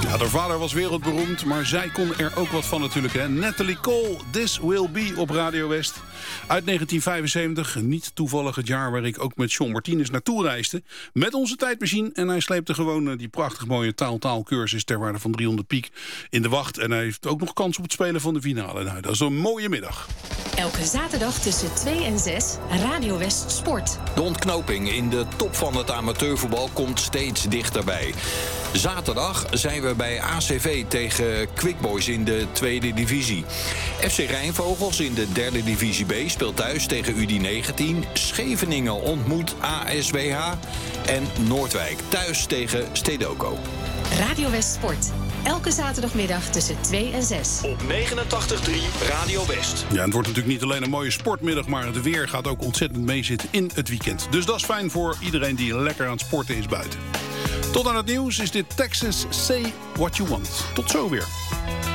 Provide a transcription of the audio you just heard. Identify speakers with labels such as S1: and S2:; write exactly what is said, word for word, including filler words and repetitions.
S1: Ja, haar vader was wereldberoemd, maar zij kon er ook wat van natuurlijk. Hè? Natalie Cole, This Will Be op Radio West. Uit negentien vijfenzeventig, niet toevallig het jaar waar ik ook met John Martinez naartoe reisde. Met onze tijdmachine. En hij sleepte gewoon die prachtig mooie taal-taalkursus ter waarde van driehonderd piek in de wacht. En hij heeft ook nog kans op het spelen van de finale. Nou, dat is een mooie middag.
S2: Elke zaterdag tussen twee en zes, Radio West Sport.
S3: De ontknoping in de top van het amateurvoetbal komt steeds dichterbij. Zaterdag zijn we bij A C V tegen Quick Boys in de tweede divisie. F C Rijnvogels in de derde divisie B speelt thuis tegen U D negentien. Scheveningen ontmoet A S W H. En Noordwijk thuis tegen Stedoco.
S2: Radio West Sport. Elke zaterdagmiddag tussen twee en zes.
S4: Op negenentachtig komma drie Radio West.
S1: Ja, het wordt natuurlijk niet alleen een mooie sportmiddag, maar het weer gaat ook ontzettend meezitten in het weekend. Dus dat is fijn voor iedereen die lekker aan het sporten is buiten. Tot aan het nieuws is dit Texas Say What You Want. Tot zo weer.